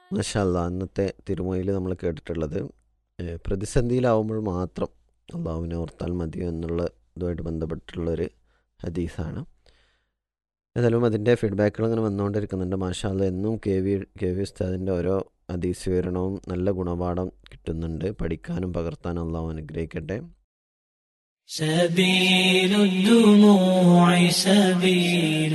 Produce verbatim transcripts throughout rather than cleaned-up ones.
മാഷാ അല്ലാ, ഇന്നത്തെ തിരുമൊഴിയിൽ നമ്മൾ കേട്ടിട്ടുള്ളത് ഏഹ്, പ്രതിസന്ധിയിലാവുമ്പോൾ മാത്രം അള്ളാഹുവിനെ ഓർത്താൽ മതിയോ എന്നുള്ള ഇതുമായിട്ട് ബന്ധപ്പെട്ടിട്ടുള്ളൊരു ഹദീസാണ്. ഏതായാലും അതിൻ്റെ ഫീഡ്ബാക്കുകൾ ഇങ്ങനെ വന്നുകൊണ്ടിരിക്കുന്നുണ്ട്. മാഷാ അല്ലാ, എന്നും കെ വി കെ വി ഉസ്താദിൻ്റെ ഓരോ ഹദീസ് വിവരണവും നല്ല ഗുണപാഠം കിട്ടുന്നുണ്ട്. പഠിക്കാനും പകർത്താനും അള്ളാഹു അനുഗ്രഹിക്കട്ടെ. سبيل الدموع سبيل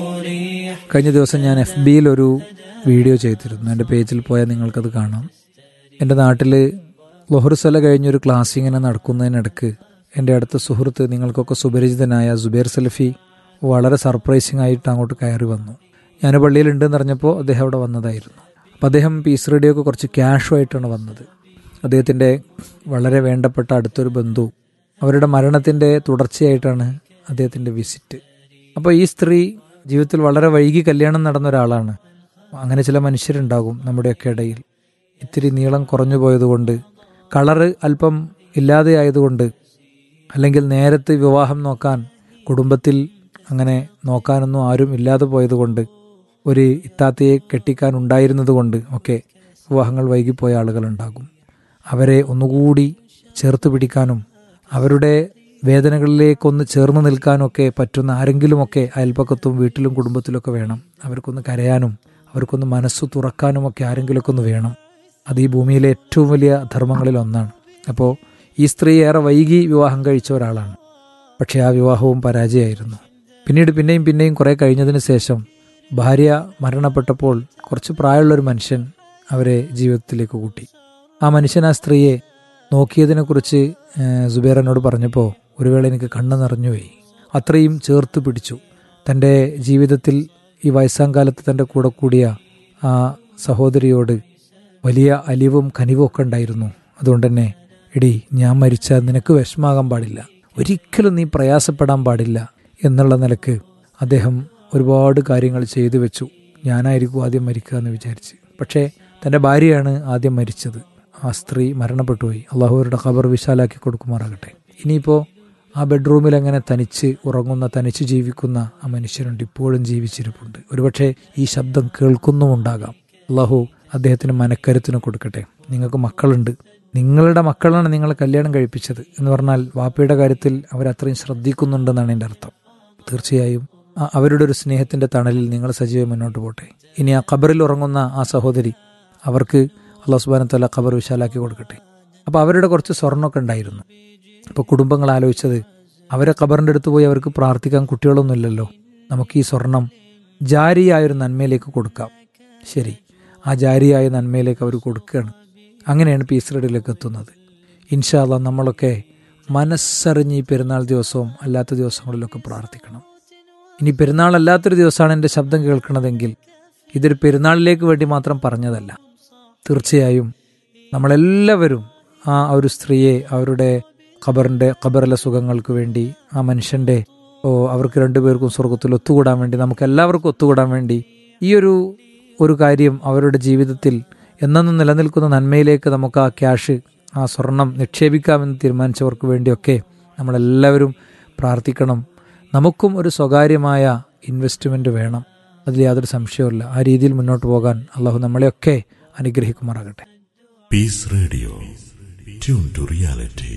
مريح. കഴിഞ്ഞ ദിവസം ഞാൻ എഫ് ബിയിൽ ഒരു വീഡിയോ ചെയ്തിരുന്നു. എൻ്റെ പേജിൽ പോയാൽ നിങ്ങൾക്കത് കാണാം. എൻ്റെ നാട്ടിൽ ലൊഹറുസല കഴിഞ്ഞൊരു ക്ലാസ് ഇങ്ങനെ നടക്കുന്നതിനിടക്ക് എൻ്റെ അടുത്ത സുഹൃത്ത്, നിങ്ങൾക്കൊക്കെ സുപരിചിതനായ സുബൈർ സലഫി, വളരെ സർപ്രൈസിങ് ആയിട്ട് അങ്ങോട്ട് കയറി വന്നു. ഞാൻ പള്ളിയിലുണ്ടെന്ന് അറിഞ്ഞപ്പോൾ അദ്ദേഹം അവിടെ വന്നതായിരുന്നു. അപ്പോൾ അദ്ദേഹം പീസ് റേഡിയോക്ക് കുറച്ച് ക്യാഷുമായിട്ടാണ് വന്നത്. അദ്ദേഹത്തിൻ്റെ വളരെ വേണ്ടപ്പെട്ട അടുത്തൊരു ബന്ധു, അവരുടെ മരണത്തിൻ്റെ തുടർച്ചയായിട്ടാണ് അദ്ദേഹത്തിൻ്റെ വിസിറ്റ്. അപ്പോൾ ഈ സ്ത്രീ ജീവിതത്തിൽ വളരെ വൈകി കല്യാണം നടന്ന ഒരാളാണ്. അങ്ങനെ ചില മനുഷ്യരുണ്ടാകും നമ്മുടെയൊക്കെ ഇടയിൽ. ഇത്തിരി നീളം കുറഞ്ഞു പോയതുകൊണ്ട്, കളറ് അല്പം ഇല്ലാതെയായതുകൊണ്ട്, അല്ലെങ്കിൽ നേരത്തെ വിവാഹം നോക്കാൻ കുടുംബത്തിൽ അങ്ങനെ നോക്കാനൊന്നും ആരും ഇല്ലാതെ പോയതുകൊണ്ട്, ഒരു ഇത്താത്തയെ കെട്ടിക്കാൻ ഉണ്ടായിരുന്നത് കൊണ്ട് ഒക്കെ വിവാഹങ്ങൾ വൈകിപ്പോയ ആളുകളുണ്ടാകും. അവരെ ഒന്നുകൂടി ചേർത്ത് പിടിക്കാനും അവരുടെ വേദനകളിലേക്കൊന്ന് ചേർന്ന് നിൽക്കാനൊക്കെ പറ്റുന്ന ആരെങ്കിലുമൊക്കെ അയൽപ്പക്കത്തും വീട്ടിലും കുടുംബത്തിലൊക്കെ വേണം. അവർക്കൊന്ന് കരയാനും അവർക്കൊന്ന് മനസ്സ് തുറക്കാനുമൊക്കെ ആരെങ്കിലുമൊക്കെ ഒന്ന് വേണം. അത് ഈ ഭൂമിയിലെ ഏറ്റവും വലിയ ധർമ്മങ്ങളിൽ ഒന്നാണ്. അപ്പോൾ ഈ സ്ത്രീ ഏറെ വൈകി വിവാഹം കഴിച്ച ഒരാളാണ്. പക്ഷേ ആ വിവാഹവും പരാജയമായിരുന്നു. പിന്നീട് പിന്നെയും പിന്നെയും കുറേ കഴിഞ്ഞതിന് ശേഷം ഭാര്യ മരണപ്പെട്ടപ്പോൾ കുറച്ച് പ്രായമുള്ളൊരു മനുഷ്യൻ അവരെ ജീവിതത്തിലേക്ക് കൂട്ടി. ആ മനുഷ്യൻ ആ സ്ത്രീയെ നോക്കിയതിനെക്കുറിച്ച് സുബൈർ എന്നോട് പറഞ്ഞപ്പോൾ ഒരു വേള എനിക്ക് കണ്ണ് നിറഞ്ഞുപോയി. അത്രയും ചേർത്ത് പിടിച്ചു. തൻ്റെ ജീവിതത്തിൽ ഈ വയസ്സാം കാലത്ത് തൻ്റെ കൂടെ കൂടിയ ആ സഹോദരിയോട് വലിയ അലിവും കനിവും ഒക്കെ ഉണ്ടായിരുന്നു. അതുകൊണ്ട് തന്നെ, എടി, ഞാൻ മരിച്ചാൽ നിനക്ക് വിഷമാകാൻ പാടില്ല, ഒരിക്കലും നീ പ്രയാസപ്പെടാൻ പാടില്ല എന്നുള്ള നിലക്ക് അദ്ദേഹം ഒരുപാട് കാര്യങ്ങൾ ചെയ്തു വെച്ചു. ഞാനായിരിക്കും ആദ്യം മരിക്കുക എന്ന് വിചാരിച്ച്. പക്ഷേ തൻ്റെ ഭാര്യയാണ് ആദ്യം മരിച്ചത്. ആ സ്ത്രീ മരണപ്പെട്ടുപോയി. അള്ളാഹുവരുടെ ഖബർ വിശാലാക്കി കൊടുക്കുമാറാകട്ടെ. ഇനിയിപ്പോൾ ആ ബെഡ്റൂമിൽ അങ്ങനെ തനിച്ച് ഉറങ്ങുന്ന, തനിച്ച് ജീവിക്കുന്ന ആ മനുഷ്യരുണ്ട്, ഇപ്പോഴും ജീവിച്ചിരിപ്പുണ്ട്. ഒരുപക്ഷെ ഈ ശബ്ദം കേൾക്കുന്നുമുണ്ടാകാം. അള്ളാഹു അദ്ദേഹത്തിന് മനക്കരുത്തിന് കൊടുക്കട്ടെ. നിങ്ങൾക്ക് മക്കളുണ്ട്, നിങ്ങളുടെ മക്കളാണ് നിങ്ങളെ കല്യാണം കഴിപ്പിച്ചത് എന്ന് പറഞ്ഞാൽ വാപ്പയുടെ കാര്യത്തിൽ അവരത്രയും ശ്രദ്ധിക്കുന്നുണ്ടെന്നാണ് എൻ്റെ അർത്ഥം. തീർച്ചയായും അവരുടെ ഒരു സ്നേഹത്തിൻ്റെ തണലിൽ നിങ്ങൾ സജീവം മുന്നോട്ട് പോട്ടെ. ഇനി ആ ഖബറിൽ ഉറങ്ങുന്ന ആ സഹോദരി, അവർക്ക് അല്ലാഹു സുബ്ഹാനഹു വ തആല ഖബർ വിശാലാക്കി കൊടുക്കട്ടെ. അപ്പോൾ അവരുടെ കുറച്ച് സ്വർണ്ണമൊക്കെ ഉണ്ടായിരുന്നു. അപ്പോൾ കുടുംബങ്ങൾ ആലോചിച്ചത്, അവരെ ഖബറിൻ്റെ അടുത്ത് പോയി അവർക്ക് പ്രാർത്ഥിക്കാൻ കുട്ടികളൊന്നുമില്ലല്ലോ, നമുക്ക് ഈ സ്വർണം ജാരിയായൊരു നന്മയിലേക്ക് കൊടുക്കാം. ശരി, ആ ജാരിയായ നന്മയിലേക്ക് അവർ കൊടുക്കുകയാണ്. അങ്ങനെയാണ് പീസ് റേഡിയോയിലേക്ക് എത്തുന്നത്. ഇൻഷാ അല്ലാഹ് നമ്മളൊക്കെ മനസ്സറിഞ്ഞ് ഈ പെരുന്നാൾ ദിവസവും അല്ലാത്ത ദിവസങ്ങളിലൊക്കെ പ്രാർത്ഥിക്കണം. ഇനി പെരുന്നാൾ അല്ലാത്തൊരു ദിവസമാണ് എൻ്റെ ശബ്ദം കേൾക്കണതെങ്കിൽ ഇതൊരു പെരുന്നാളിലേക്ക് വേണ്ടി മാത്രം പറഞ്ഞതല്ല. തീർച്ചയായും നമ്മളെല്ലാവരും ആ ഒരു സ്ത്രീയെ അവരുടെ ഖബറിൻ്റെ ഖബറിലെ സുഖങ്ങൾക്ക് വേണ്ടി, ആ മനുഷ്യൻ്റെ ഓ അവർക്ക് രണ്ടുപേർക്കും സ്വർഗത്തിൽ ഒത്തുകൂടാൻ വേണ്ടി, നമുക്ക് എല്ലാവർക്കും ഒത്തുകൂടാൻ വേണ്ടി ഈ ഒരു ഒരു കാര്യം അവരുടെ ജീവിതത്തിൽ എന്നെന്നും നിലനിൽക്കുന്ന നന്മയിലേക്ക് നമുക്ക് ആ ക്യാഷ്, ആ സ്വർണം നിക്ഷേപിക്കാമെന്ന് തീരുമാനിച്ചവർക്ക് വേണ്ടിയൊക്കെ നമ്മളെല്ലാവരും പ്രാർത്ഥിക്കണം. നമുക്കും ഒരു സ്വകാര്യമായ ഇൻവെസ്റ്റ്മെൻറ്റ് വേണം, അതിൽ യാതൊരു സംശയവുമില്ല. ആ രീതിയിൽ മുന്നോട്ട് പോകാൻ അള്ളാഹു നമ്മളെയൊക്കെ അനുഗ്രഹിക്കുമാറാകട്ടെ. Piece radio, tune to reality.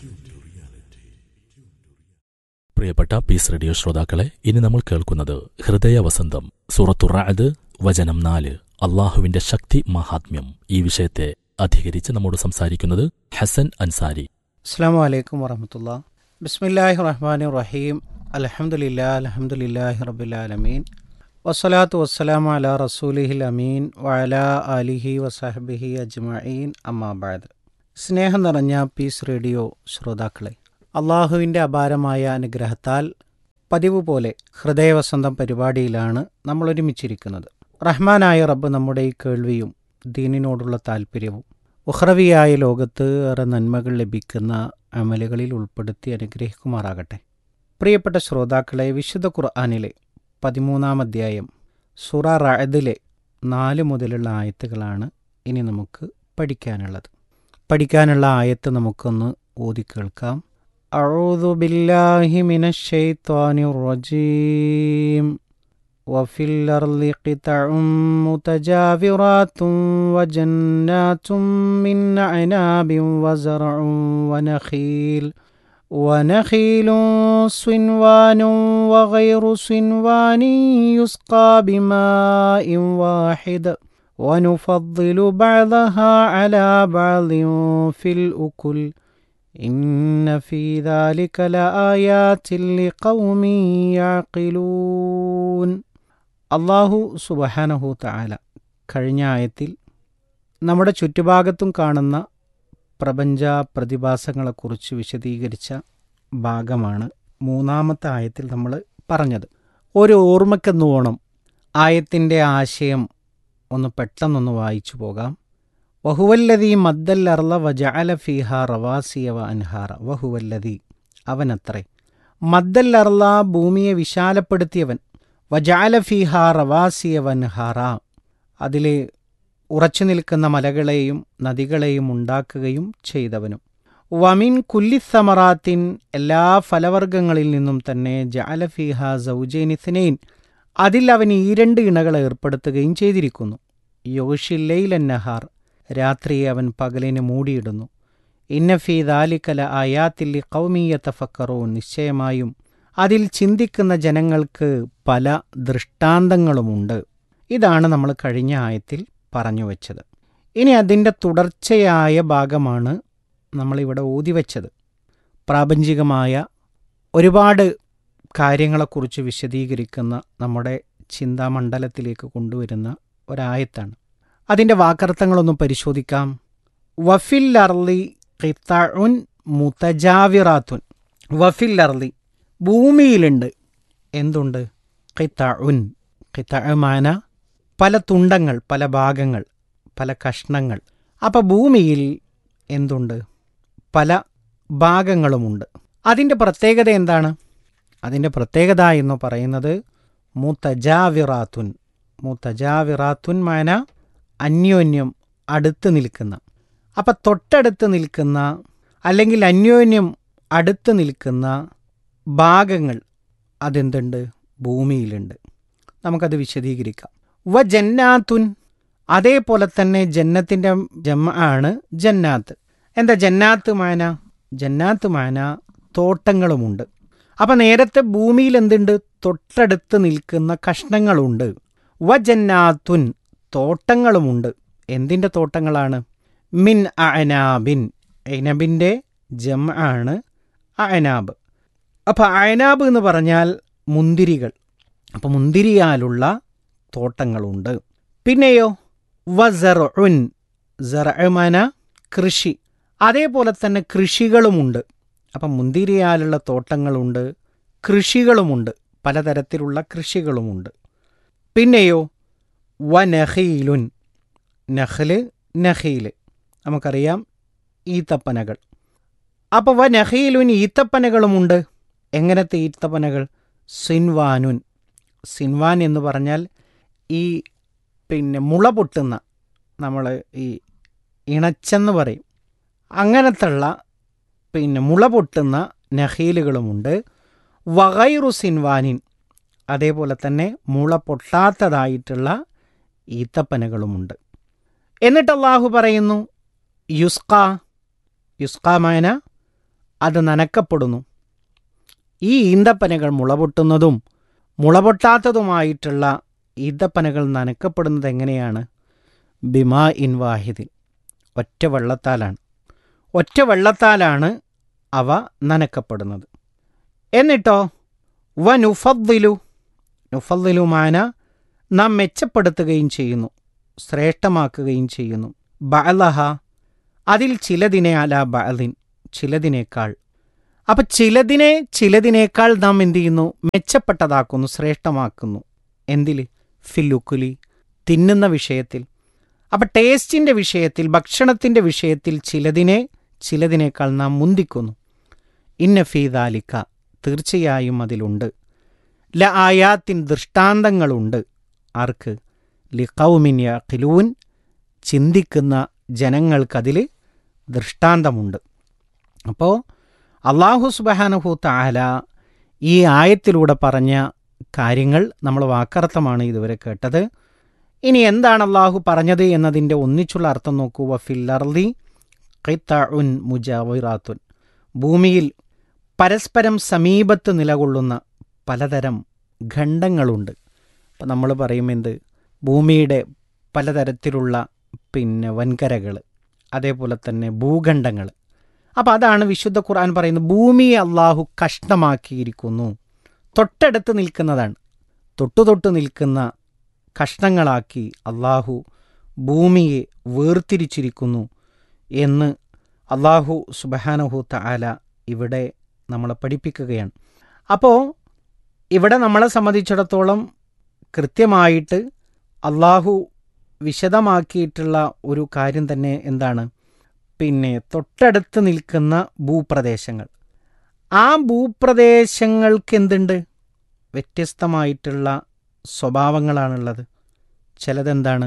പ്രിയപ്പെട്ട പീസ് റേഡിയോ ശ്രോതാക്കളെ, ഇനി നമ്മൾ കേൾക്കുന്നത് ഹൃദയ വസന്തം, സൂറത്തു റഅദ്, വചനം നാല്, അള്ളാഹുവിന്റെ ശക്തി മഹാത്മ്യം. ഈ വിഷയത്തെ അധികരിച്ച് നമ്മോട് സംസാരിക്കുന്നത് ഹസൻ അൻസാരി. അസ്സലാമു അലൈക്കും വറഹ്മത്തുള്ളാഹി. ബിസ്മില്ലാഹിർ റഹ്മാനിർ റഹീം. അൽഹംദുലില്ലാഹി അൽഹംദുലില്ലാഹി റബ്ബിൽ ആലമീൻ. വസ്സലാത്തു വസ്സലാമു അലാ റസൂലിഹിൽ അമീൻ വഅലാ ആലിഹി വസഹ്ബിഹി അജ്മഈൻ. അമ്മാ ബഅദ്. സ്നേഹം നിറഞ്ഞ പീസ് റേഡിയോ ശ്രോതാക്കളെ, അള്ളാഹുവിൻ്റെ അപാരമായ അനുഗ്രഹത്താൽ പതിവ് പോലെ ഹൃദയവസന്തം പരിപാടിയിലാണ് നമ്മൾ ഒരുമിച്ചിരിക്കുന്നത്. റഹ്മാനായ റബ്ബ് നമ്മുടെ ഈ കേൾവിയും ദീനിനോടുള്ള താല്പര്യവും ഉഖ്റവിയായ ലോകത്ത് ഏറെ നന്മകൾ ലഭിക്കുന്ന അമലുകളിൽ ഉൾപ്പെടുത്തി അനുഗ്രഹിക്കുമാറാകട്ടെ. പ്രിയപ്പെട്ട ശ്രോതാക്കളെ, വിശുദ്ധ ഖുർആനിലെ പതിമൂന്നാം അധ്യായം സൂറ റഅദിലെ നാല് മുതലുള്ള ആയത്തുകളാണ് ഇനി നമുക്ക് പഠിക്കാനുള്ളത്. പഠിക്കാനുള്ള ആയത്ത് നമുക്കൊന്ന് ഓതി കേൾക്കാം. അഊദു ബില്ലാഹി മിനശ് ശൈത്വാനിർ റജീം. وفي الأرض قطع متجاورات وجنات من أعناب وزرع ونخيل ونخيل صنوان وغير صنوان يسقى بماء واحد ونفضل بعضها على بعض في الأكل إن في ذلك لآيات لقوم يعقلون. അള്ളാഹു സുബ്ഹാനഹു തആല കഴിഞ്ഞ ആയത്തിൽ നമ്മുടെ ചുറ്റുഭാഗത്തും കാണുന്ന പ്രപഞ്ച പ്രതിഭാസങ്ങളെക്കുറിച്ച് വിശദീകരിച്ച ഭാഗമാണ് മൂന്നാമത്തെ ആയത്തിൽ നമ്മൾ പറഞ്ഞത്. ഒരു ഓർമ്മക്കെന്നോണം ആയത്തിൻ്റെ ആശയം ഒന്ന് പെട്ടെന്നൊന്ന് വായിച്ചു പോകാം. വഹുവല്ലദീ മദ്ദൽ അർള വജഅല ഫീഹ റവാസിയ വ അൻഹാറ. വഹുവല്ലദീ അവനത്രേ, മദ്ദൽ അർള ഭൂമിയെ വിശാലപ്പെടുത്തിയവൻ, വജഅല ഫീഹ റവാസിയ വ അൻഹാറ അതിൽ ഉറച്ചു നിൽക്കുന്ന മലകളെയും നദികളെയും ഉണ്ടാക്കുകയും ചെയ്തവനും, വമിൻ കുല്ലി സമറാത്തിൻ എല്ലാ ഫലവർഗ്ഗങ്ങളിൽ നിന്നും തന്നെ ജഅല ഫീഹ സൗജൈനി ഇസ്നൈൻ അതിൽ അവൻ ഈ രണ്ട് ഇണകളെ ഏർപ്പെടുത്തുകയും ചെയ്തിരിക്കുന്നു. യോഷില്ലൈലൻ നഹാർ രാത്രിയെ അവൻ പകലിന് മൂടിയിടുന്നു. ഇന്ന ഫീ ദാലിക ലആയാത്തിൽ ലിഖൗമി യതഫക്കറൂൻ നിശ്ചയമായും അതിൽ ചിന്തിക്കുന്ന ജനങ്ങൾക്ക് പല ദൃഷ്ടാന്തങ്ങളുമുണ്ട്. ഇതാണ് നമ്മൾ കഴിഞ്ഞ ആയത്തിൽ പറഞ്ഞു വച്ചത്. ഇനി അതിൻ്റെ തുടർച്ചയായ ഭാഗമാണ് നമ്മളിവിടെ ഓതിവെച്ചത്. പ്രാപഞ്ചികമായ ഒരുപാട് കാര്യങ്ങളെക്കുറിച്ച് വിശദീകരിക്കുന്ന നമ്മുടെ ചിന്താമണ്ഡലത്തിലേക്ക് കൊണ്ടുവരുന്ന ഒരായത്താണ്. അതിൻ്റെ വാക്കർത്ഥങ്ങളൊന്നും പരിശോധിക്കാം. വഫിൽ അർളി ഖിത്തഉൻ മുതജാവിറാത്തുൻ. വഫിൽ അർളി ഭൂമിയിലുണ്ട് എന്തുണ്ട്? ഖിത്തഉൻ. ഖിത്തഉ മാന പല തുണ്ടങ്ങൾ, പല ഭാഗങ്ങൾ, പല കഷ്ണങ്ങൾ. അപ്പം ഭൂമിയിൽ എന്തുണ്ട്? പല ഭാഗങ്ങളുമുണ്ട്. അതിൻ്റെ പ്രത്യേകത എന്താണ്? അതിൻ്റെ പ്രത്യേകത എന്ന് പറയുന്നത് മുതജാവിറാത്തുൻ. മുതജാവിറാത്തുൻ മാന അന്യോന്യം അടുത്ത് നിൽക്കുന്ന. അപ്പം തൊട്ടടുത്ത് നിൽക്കുന്ന അല്ലെങ്കിൽ അന്യോന്യം അടുത്ത് നിൽക്കുന്ന ഭാഗങ്ങൾ അതെന്തുണ്ട്? ഭൂമിയിലുണ്ട്. നമുക്കത് വിശദീകരിക്കാം. വ ജന്നാത്തുൻ അതേപോലെ തന്നെ ജന്നത്തിൻ്റെ ജമ ആണ് ജന്നാത്ത്. എന്താ ജന്നാത്ത് മാന? ജന്നാത്ത് മാന തോട്ടങ്ങളുമുണ്ട്. അപ്പം നേരത്തെ ഭൂമിയിൽ എന്തുണ്ട്? തൊട്ടടുത്ത് നിൽക്കുന്ന കഷ്ണങ്ങളുണ്ട്. വ ജന്നാത്തുൻ തോട്ടങ്ങളുമുണ്ട്. എന്തിൻ്റെ തോട്ടങ്ങളാണ്? മിൻ അഅനാബിൻ. അഅനബിൻ്റെ ജമ ആണ് അഅനാബ്. അപ്പം അഅനാബ് എന്ന് പറഞ്ഞാൽ മുന്തിരികൾ. അപ്പം മുന്തിരിയാലുള്ള തോട്ടങ്ങളുണ്ട്. പിന്നെയോ വസറുൻ. സറഅമാന കൃഷി. അതേപോലെ തന്നെ കൃഷികളുമുണ്ട്. അപ്പം മുന്തിരിയാലുള്ള തോട്ടങ്ങളുണ്ട്, കൃഷികളുമുണ്ട്, പലതരത്തിലുള്ള കൃഷികളുമുണ്ട്. പിന്നെയോ വ നഖീലുൻ. നഖല് നഖീല് നമുക്കറിയാം ഈത്തപ്പനകൾ. അപ്പോൾ വ നഖീലുൻ ഈത്തപ്പനകളുമുണ്ട്. എങ്ങനത്തെ ഈത്തപ്പനകൾ? സിൻവാനുൻ. സിൻവാൻ എന്ന് പറഞ്ഞാൽ ഈ പിന്നെ മുള പൊട്ടുന്ന, നമ്മൾ ഈ ഇണച്ചെന്ന് പറയും, അങ്ങനത്തുള്ള പിന്നെ മുള പൊട്ടുന്ന നഖീലുകളുമുണ്ട്. വഗൈറു സിൻവാനിൻ അതേപോലെ തന്നെ മുള പൊട്ടാത്തതായിട്ടുള്ള ഈത്തപ്പനകളുമുണ്ട്. എന്നിട്ട് അല്ലാഹു പറയുന്നു യുസ്ക. യുസ്ക മാന അത് നനക്കപ്പെടുന്നു. ഈ ഈന്തപ്പനകൾ മുളപൊട്ടുന്നതും മുളപൊട്ടാത്തതുമായിട്ടുള്ള ഈന്തപ്പനകൾ നനക്കപ്പെടുന്നത് എങ്ങനെയാണ്? ബിമാ ഇൻ വാഹിദിൻ ഒറ്റ വെള്ളത്താലാണ്. ഒറ്റ വെള്ളത്താലാണ് അവ നനക്കപ്പെടുന്നത്. എന്നിട്ടോ വ നുഫദ്ദിലു. നുഫദ്ദിലു മാന നാം മെച്ചപ്പെടുത്തുകയും ചെയ്യുന്നു, ശ്രേഷ്ഠമാക്കുകയും ചെയ്യുന്നു. ബഅലഹ അതിൽ ചിലതിനെ അല ബഅലിൻ ചിലതിനേക്കാൾ. അപ്പം ചിലതിനെ ചിലതിനേക്കാൾ നാം എന്ത് ചെയ്യുന്നു? മെച്ചപ്പെട്ടതാക്കുന്നു, ശ്രേഷ്ഠമാക്കുന്നു. എന്തിൽ? ഫില്ലുക്കുലി തിന്നുന്ന വിഷയത്തിൽ. അപ്പം ടേസ്റ്റിൻ്റെ വിഷയത്തിൽ, ഭക്ഷണത്തിൻ്റെ വിഷയത്തിൽ ചിലതിനെ ചിലതിനേക്കാൾ നാം മുന്തിക്കുന്നു. ഇന്ന ഫീ ദാലിക തീർച്ചയായും അതിലുണ്ട് ല ആയാത്തിൻ ദൃഷ്ടാന്തങ്ങളുണ്ട്. ആർക്ക്? ലി ഖൗമിൻ യഖിലൂൻ ചിന്തിക്കുന്ന ജനങ്ങൾക്കതിൽ ദൃഷ്ടാന്തമുണ്ട്. അപ്പോൾ അല്ലാഹു സുബ്ഹാനഹു തആല ഈ ആയത്തിലൂടെ പറഞ്ഞ കാര്യങ്ങൾ നമ്മൾ വാക്കർത്ഥമാണ് ഇതുവരെ കേട്ടത്. ഇനി എന്താണ് അള്ളാഹു പറഞ്ഞത് എന്നതിൻ്റെ ഒന്നിച്ചുള്ള അർത്ഥം നോക്കൂ. വഫിൽ അർളി ഖിതഉൻ മുജാവിറാത്തുൻ, ഭൂമിയിൽ പരസ്പരം സമീപത്ത് നിലകൊള്ളുന്ന പലതരം ഖണ്ഡങ്ങളുണ്ട്. അപ്പം നമ്മൾ പറയും എന്ത്, ഭൂമിയുടെ പലതരത്തിലുള്ള പിന്നെ വൻകരകൾ, അതേപോലെ തന്നെ ഭൂഖണ്ഡങ്ങൾ. അപ്പോൾ അതാണ് വിശുദ്ധ ഖുർആൻ പറയുന്നത്, ഭൂമിയെ അള്ളാഹു കഷ്ണമാക്കിയിരിക്കുന്നു. തൊട്ടടുത്ത് നിൽക്കുന്നതാണ്, തൊട്ടു തൊട്ട് നിൽക്കുന്ന കഷ്ണങ്ങളാക്കി അള്ളാഹു ഭൂമിയെ വേർതിരിച്ചിരിക്കുന്നു എന്ന് അള്ളാഹു സുബ്ഹാനഹു തആല ഇവിടെ നമ്മളെ പഠിപ്പിക്കുകയാണ്. അപ്പോൾ ഇവിടെ നമ്മളെ സംബന്ധിച്ചിടത്തോളം കൃത്യമായിട്ട് അള്ളാഹു വിശദമാക്കിയിട്ടുള്ള ഒരു കാര്യം തന്നെ എന്താണ്, പിന്നെ തൊട്ടടുത്ത് നിൽക്കുന്ന ഭൂപ്രദേശങ്ങൾ. ആ ഭൂപ്രദേശങ്ങൾക്ക് എന്തുണ്ട്, വ്യത്യസ്തമായിട്ടുള്ള സ്വഭാവങ്ങളാണുള്ളത്. ചിലതെന്താണ്,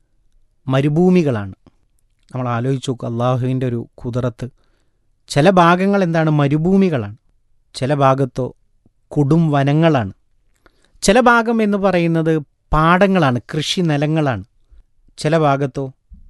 മരുഭൂമികളാണ്. നമ്മൾ ആലോചിച്ച് നോക്കുക അള്ളാഹുവിൻ്റെ ഒരു കുദറത്ത്. ചില ഭാഗങ്ങൾ എന്താണ്, മരുഭൂമികളാണ്. ചില ഭാഗത്തോ കൊടും വനങ്ങളാണ്. ചില ഭാഗം എന്ന് പറയുന്നത് പാടങ്ങളാണ്, കൃഷി നിലങ്ങളാണ്. ചില ഭാഗത്തോ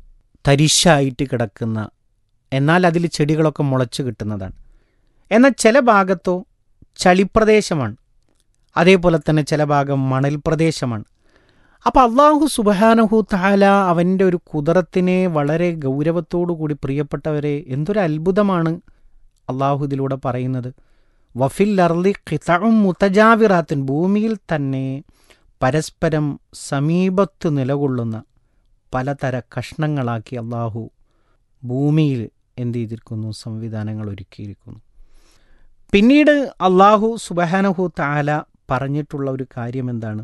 തരിശായിട്ട് കിടക്കുന്ന, എന്നാൽ അതിൽ ചെടികളൊക്കെ മുളച്ച് കിട്ടുന്നതാണ്. എന്നാൽ ചില ഭാഗത്തോ ചളിപ്രദേശമാണ്, അതേപോലെ തന്നെ ചില ഭാഗം മണൽ പ്രദേശമാണ്. അപ്പോൾ അള്ളാഹു സുബ്ഹാനഹു തആല അവൻ്റെ ഒരു കുദറത്തിനെ വളരെ ഗൗരവത്തോടു കൂടി, പ്രിയപ്പെട്ടവരെ, എന്തൊരു അത്ഭുതമാണ് അള്ളാഹു ഇതിലൂടെ പറയുന്നത്. വഫിൽ അർളി ഖിതഉം മുതജാവിറാത്തുൻ, ഭൂമിയിൽ തന്നെ പരസ്പരം സമീപത്ത് നിലകൊള്ളുന്ന പലതര കഷ്ണങ്ങളാക്കി അള്ളാഹു ഭൂമിയിൽ എന്ത് ചെയ്തിരിക്കുന്നു, സംവിധാനങ്ങൾ ഒരുക്കിയിരിക്കുന്നു. പിന്നീട് അള്ളാഹു സുബ്ഹാനഹു തആല പറഞ്ഞിട്ടുള്ള ഒരു കാര്യം എന്താണ്,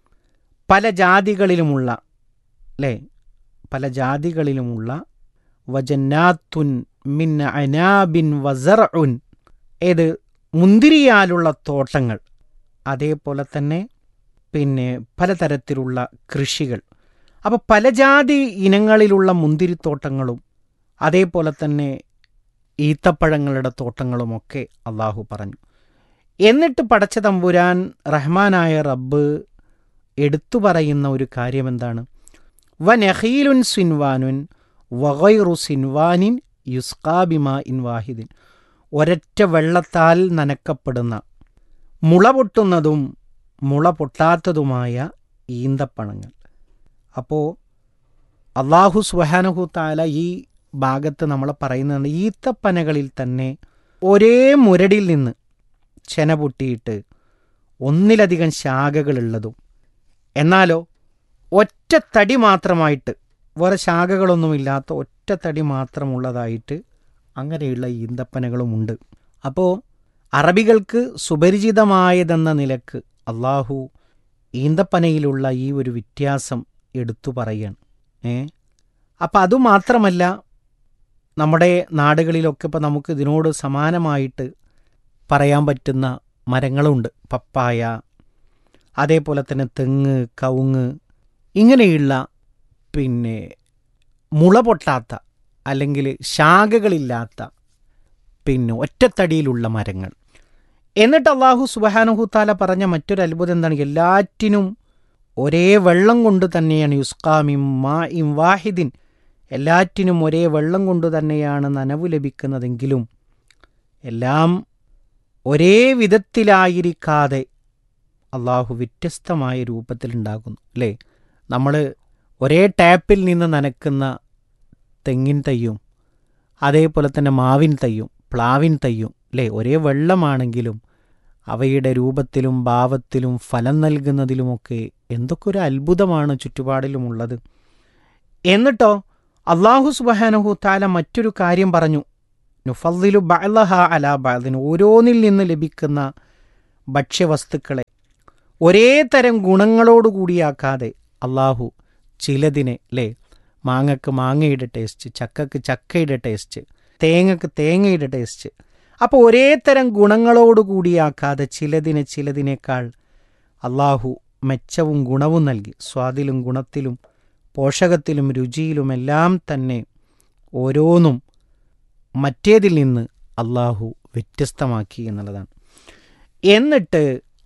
പല ജാതികളിലുമുള്ള അല്ലേ പല ജാതികളിലുമുള്ള വജന്നാത്തുൻ മിൻ അനാബിൻ വസർഉൻ, ഏത് മുന്തിരിയാലുള്ള തോട്ടങ്ങൾ, അതേപോലെ തന്നെ പിന്നെ പലതരത്തിലുള്ള കൃഷികൾ. അപ്പോൾ പല ജാതി ഇനങ്ങളിലുള്ള മുന്തിരിത്തോട്ടങ്ങളും അതേപോലെ തന്നെ ഈത്തപ്പഴങ്ങളുടെ തോട്ടങ്ങളുമൊക്കെ അള്ളാഹു പറഞ്ഞു. എന്നിട്ട് പടച്ച തമ്പുരാൻ റഹ്മാനായ റബ്ബ് എടുത്തു പറയുന്ന ഒരു കാര്യം എന്താണ്, വനഖീലുൻ സിൻവാനുൻ വഗൈറു സിൻവാനിൻ യുസ്കാ ബിമാ ഇൻ വാഹിദിൻ, ഒരൊറ്റ വെള്ളത്താൽ നനക്കപ്പെടുന്ന മുള പൊട്ടുന്നതും മുള പൊട്ടാത്തതുമായ ഈന്തപ്പഴങ്ങൾ. അപ്പോൾ അള്ളാഹു സുബ്ഹാനഹു തആല ഈ ഭാഗത്ത് നമ്മൾ പറയുന്നത്, ഈത്തപ്പനകളിൽ തന്നെ ഒരേ മുരടിൽ നിന്ന് ചെന പൊട്ടിയിട്ട് ഒന്നിലധികം ശാഖകളുള്ളതും, എന്നാലോ ഒറ്റ തടി മാത്രമായിട്ട്, വേറെ ശാഖകളൊന്നുമില്ലാത്ത ഒറ്റ തടി മാത്രമുള്ളതായിട്ട് അങ്ങനെയുള്ള ഈന്തപ്പനകളുമുണ്ട്. അപ്പോൾ അറബികൾക്ക് സുപരിചിതമായതെന്ന നിലക്ക് അള്ളാഹു ഈന്തപ്പനയിലുള്ള ഈ ഒരു വ്യത്യാസം എടുത്തു പറയുകയാണ്. ഏ അപ്പം അതുമാത്രമല്ല, നമ്മുടെ നാടുകളിലൊക്കെ ഇപ്പോൾ നമുക്ക് ഇതിനോട് സമാനമായിട്ട് പറയാൻ പറ്റുന്ന മരങ്ങളുണ്ട്. പപ്പായ, അതേപോലെ തന്നെ തെങ്ങ്, കവുങ്ങ്, ഇങ്ങനെയുള്ള പിന്നെ മുള പൊട്ടാത്ത അല്ലെങ്കിൽ ശാഖകളില്ലാത്ത പിന്നെ ഒറ്റത്തടിയിലുള്ള മരങ്ങൾ. എന്നിട്ട് അള്ളാഹു സുബ്ഹാനഹു തആല പറഞ്ഞ മറ്റൊരു അത്ഭുതം എന്താണ്, എല്ലാറ്റിനും ഒരേ വെള്ളം കൊണ്ട് തന്നെയാണ്, യുസ്കാ മിൻ മാഇൻ വാഹിദിൻ, എല്ലാറ്റിനും ഒരേ വെള്ളം കൊണ്ട് തന്നെയാണ് നനവ് ലഭിക്കുന്നതെങ്കിലും എല്ലാം ഒരേ വിധത്തിലായിരിക്കാതെ അള്ളാഹു വ്യത്യസ്തമായ രൂപത്തിലുണ്ടാകുന്നു. അല്ലേ, നമ്മൾ ഒരേ ടാപ്പിൽ നിന്ന് നനക്കുന്ന തെങ്ങിൻ തയ്യും അതേപോലെ തന്നെ മാവിൻ തയ്യും പ്ലാവിൻ തയ്യും അല്ലേ, ഒരേ വെള്ളമാണെങ്കിലും അവയുടെ രൂപത്തിലും ഭാവത്തിലും ഫലം നൽകുന്നതിലുമൊക്കെ എന്തൊക്കെ ഒരു അത്ഭുതമാണ് ചുറ്റുപാടിലുമുള്ളത്. എന്നിട്ടോ അള്ളാഹു സുബ്ഹാനഹു തആല മറ്റൊരു കാര്യം പറഞ്ഞു, നുഫദ്ദിലു ബഅ്ളഹ അലാ ബഅ്ദിൻ, ഓരോന്നിൽ നിന്ന് ലഭിക്കുന്ന ഭക്ഷ്യവസ്തുക്കളെ ഒരേ തരം ഗുണങ്ങളോടുകൂടിയാക്കാതെ അള്ളാഹു ചിലതിനെ, അല്ലേ, മാങ്ങക്ക് മാങ്ങയുടെ ടേസ്റ്റ്, ചക്കക്ക് ചക്കയുടെ ടേസ്റ്റ്, തേങ്ങക്ക് തേങ്ങയുടെ ടേസ്റ്റ്, അപ്പോൾ ഒരേ തരം ഗുണങ്ങളോടുകൂടിയാക്കാതെ ചിലതിനെ ചിലതിനേക്കാൾ അള്ളാഹു മെച്ചവും ഗുണവും നൽകി. സ്വാദിലും ഗുണത്തിലും പോഷകത്തിലും രുചിയിലുമെല്ലാം തന്നെ ഓരോന്നും മറ്റേതിൽ നിന്ന് അള്ളാഹു വ്യത്യസ്തമാക്കി എന്നുള്ളതാണ്. എന്നിട്ട്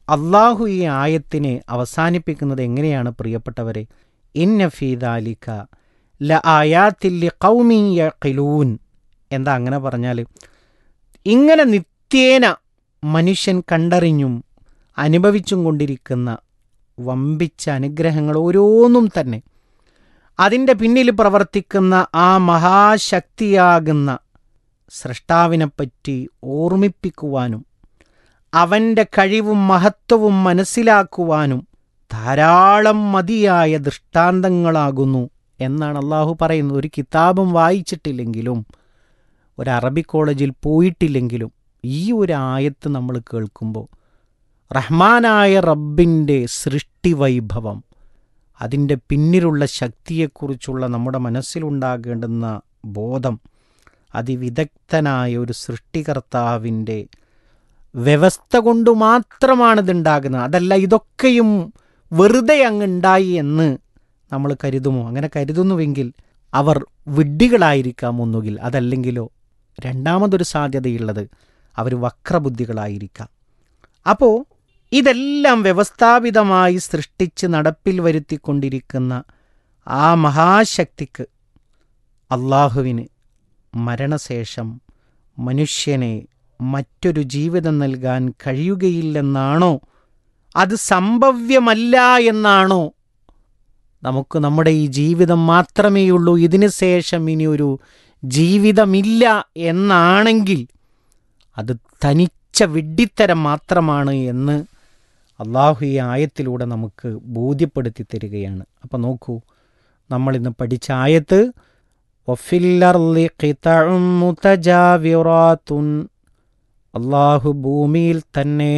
അള്ളാഹു ഈ ആയത്തിനെ അവസാനിപ്പിക്കുന്നത് എങ്ങനെയാണ് പ്രിയപ്പെട്ടവരെ? ഇന്ന ഫീ ദാലിക ല ആയാത്തിൽ ലിഖൗമിൻ യഖിലൂൻ. എന്താ അങ്ങനെ പറഞ്ഞാൽ? ഇങ്ങനെ നിത്യേന മനുഷ്യൻ കണ്ടറിഞ്ഞും അനുഭവിച്ചും കൊണ്ടിരിക്കുന്ന വമ്പിച്ച അനുഗ്രഹങ്ങൾ ഓരോന്നും തന്നെ അതിൻ്റെ പിന്നിൽ പ്രവർത്തിക്കുന്ന ആ മഹാശക്തിയാകുന്ന സ്രഷ്ടാവിനെപ്പറ്റി ഓർമ്മിപ്പിക്കുവാനും അവൻ്റെ കഴിവും മഹത്വവും മനസ്സിലാക്കുവാനും ധാരാളം മതിയായ ദൃഷ്ടാന്തങ്ങളാകുന്നു എന്നാണ് അള്ളാഹു പറയുന്നത്. ഒരു കിതാബും വായിച്ചിട്ടില്ലെങ്കിലും ഒരു അറബി കോളേജിൽ പോയിട്ടില്ലെങ്കിലും ഈ ഒരു ആയത്ത് നമ്മൾ കേൾക്കുമ്പോൾ റഹ്മാനായ റബ്ബിൻ്റെ സൃഷ്ടിവൈഭവം, അതിൻ്റെ പിന്നിലുള്ള ശക്തിയെക്കുറിച്ചുള്ള നമ്മുടെ മനസ്സിലുണ്ടാകേണ്ടുന്ന ബോധം, അതിവിദഗ്ധനായ ഒരു സൃഷ്ടികർത്താവിൻ്റെ വ്യവസ്ഥ കൊണ്ട് മാത്രമാണിതുണ്ടാകുന്നത്. അതല്ല ഇതൊക്കെയും വെറുതെ അങ്ങുണ്ടായി എന്ന് നമ്മൾ കരുതുമോ? അങ്ങനെ കരുതുന്നുവെങ്കിൽ അവർ വിഡ്ഢികളായിരിക്കാം ഒന്നുകിൽ, അതല്ലെങ്കിലോ രണ്ടാമതൊരു സാധ്യതയുള്ളത് അവർ വക്രബുദ്ധികളായിരിക്കാം. അപ്പോൾ ഇതെല്ലാം വ്യവസ്ഥാപിതമായി സൃഷ്ടിച്ച് നടപ്പിൽ വരുത്തിക്കൊണ്ടിരിക്കുന്ന ആ മഹാശക്തിക്ക്, അള്ളാഹുവിന് മരണശേഷം മനുഷ്യനെ മറ്റൊരു ജീവിതം നൽകാൻ കഴിയുകയില്ലെന്നാണോ, അത് സംഭവ്യമല്ല എന്നാണോ, നമുക്ക് നമ്മുടെ ഈ ജീവിതം മാത്രമേയുള്ളൂ, ഇതിനു ശേഷം ഇനി ഒരു ജീവിതമില്ല എന്നാണെങ്കിൽ അത് തനിച്ച വിഡ്ഢിത്തരം മാത്രമാണ് എന്ന് അള്ളാഹു ഈ ആയത്തിലൂടെ നമുക്ക് ബോധ്യപ്പെടുത്തി തരികയാണ്. അപ്പം നോക്കൂ, നമ്മളിന്ന് പഠിച്ച ആയത്ത് വഫില്ലർളി ഖിതഉം മുതജാവിറാത്തുൻ, അള്ളാഹു ഭൂമിയിൽ തന്നെ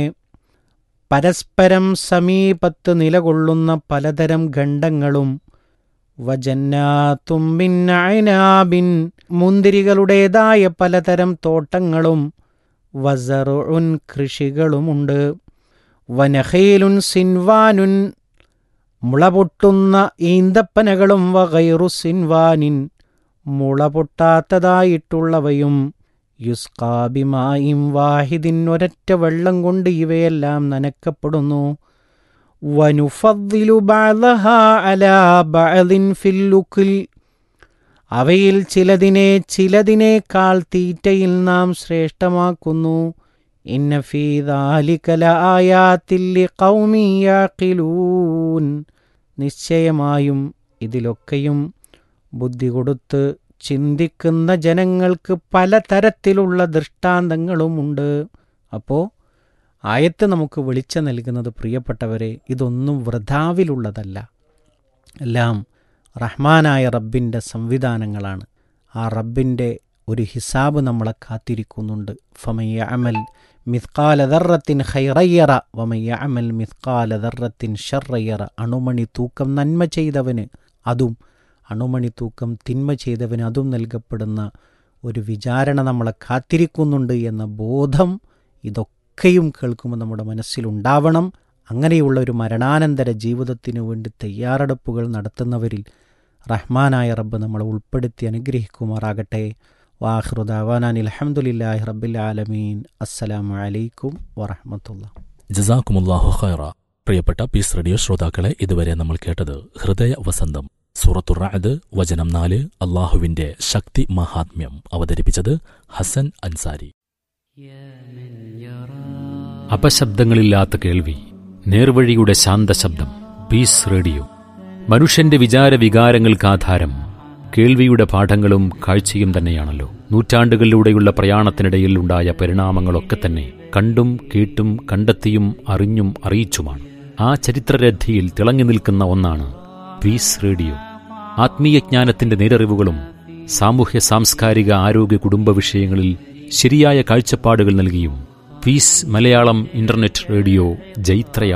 പരസ്പരം സമീപത്ത് നിലകൊള്ളുന്ന പലതരം ഖണ്ഡങ്ങളും, വജന്നാത്തും മിൻ അഅ്നാബിൻ, മുന്തിരികളുടേതായ പലതരം തോട്ടങ്ങളും, വസറുൻ, കൃഷികളുമുണ്ട്, വനഖീലുൻ സിൻവാനുൻ, മുളപൊട്ടുന്ന ഈന്തപ്പനകളും, വഗൈറു സിൻവാനിൻ, മുളപൊട്ടാത്തതായിട്ടുള്ളവയും, യുസ്കാ ബിമാഇൻ വാഹിദിൻ, ഒരൊറ്റ വെള്ളം കൊണ്ട് ഇവയെല്ലാം നനക്കപ്പെടുന്നു, വനുഫദ്ദിലു ബഅദഹാ അലാ ബഅദിൻ ഫിൽ ഉക്ൽ, അവയിൽ ചിലതിനെ ചിലതിനേക്കാൾ തീറ്റയിൽ നാം ശ്രേഷ്ഠമാക്കുന്നു. ഇന്ന ഫീ ദാലിക ലആയാത്തിൽ ലിഖൗമിൻ യഖിലൂൻ, നിശ്ചയമായും ഇതിലൊക്കെയും ബുദ്ധി കൊടുത്ത് ചിന്തിക്കുന്ന ജനങ്ങൾക്ക് പലതരത്തിലുള്ള ദൃഷ്ടാന്തങ്ങളുമുണ്ട്. അപ്പോൾ ആയത്ത് നമുക്ക് വെളിച്ചം നൽകുന്നത്, പ്രിയപ്പെട്ടവരെ, ഇതൊന്നും വൃഥാവിലുള്ളതല്ല, എല്ലാം റഹ്മാനായ റബ്ബിൻ്റെ സംവിധാനങ്ങളാണ്. ആ റബ്ബിൻ്റെ ഒരു ഹിസാബ് നമ്മളെ കാത്തിരിക്കുന്നുണ്ട്. ഫമൻ യഅമൽ മിത്കാല ദർറത്തിൻ ഖൈറയ്യറ വമൻ യഅമൽ മിത്കാല ദർറത്തിൻ ശർറയ്യറ, അണുമണി തൂക്കം നന്മ ചെയ്തവന് അതും അണുമണി തൂക്കം തിന്മ ചെയ്തവന് അതും നൽകപ്പെടുന്ന ഒരു വിചാരണ നമ്മളെ കാത്തിരിക്കുന്നുണ്ട് എന്ന ബോധം ഇതൊക്കെയും കേൾക്കുമ്പോൾ നമ്മുടെ മനസ്സിലുണ്ടാവണം. അങ്ങനെയുള്ള ഒരു മരണാനന്തര ജീവിതത്തിനു വേണ്ടി തയ്യാറെടുപ്പുകൾ നടത്തുന്നവരിൽ റഹ്മാനായ റബ്ബ് നമ്മളെ ഉൾപ്പെടുത്തി അനുഗ്രഹിക്കുമാറാകട്ടെ. വാഖിറു ദഅവാനാ അൽഹംദുലില്ലാഹി റബ്ബിൽ ആലമീൻ. അസ്സലാമു അലൈക്കും വറഹ്മത്തുള്ളാഹി. ജസാക്കുമുല്ലാഹു ഖൈറ. പ്രിയപ്പെട്ട പീസ് റേഡിയോ ശ്രോതാക്കളെ, ഇതുവരെ നമ്മൾ കേട്ടത് ഹൃദയ വസന്തം, സൂറത്തുർ റഅദ്, വചനം നാല്, അള്ളാഹുവിന്റെ ശക്തി മഹാത്മ്യം. അവതരിപ്പിച്ചത് ഹസൻ അൻസാരി. അപശബ്ദങ്ങളില്ലാത്ത കേൾവി, നേർവഴിയുടെ ശാന്തശബ്ദം. പീസ് റേഡിയോ മനുഷ്യന്റെ വിചാര വികാരങ്ങൾക്കാധാരം കേൾവിയുടെ പാഠങ്ങളും കാഴ്ചയും തന്നെയാണല്ലോ. നൂറ്റാണ്ടുകളിലൂടെയുള്ള പ്രയാണത്തിനിടയിൽ ഉണ്ടായ പരിണാമങ്ങളൊക്കെ തന്നെ കണ്ടും കേട്ടും കണ്ടെത്തിയും അറിഞ്ഞും അറിയിച്ചുമാണ്. ആ ചരിത്രരഥിയിൽ തിളങ്ങി നിൽക്കുന്ന ഒന്നാണ് പീസ് റേഡിയോ. ആത്മീയജ്ഞാനത്തിന്റെ നേരറിവുകളും സാമൂഹ്യ സാംസ്കാരിക ആരോഗ്യ കുടുംബ വിഷയങ്ങളിൽ ശരിയായ കാഴ്ചപ്പാടുകൾ നൽകിയും പീസ് മലയാളം ഇന്റർനെറ്റ് റേഡിയോ ജൈത്രയാണ്.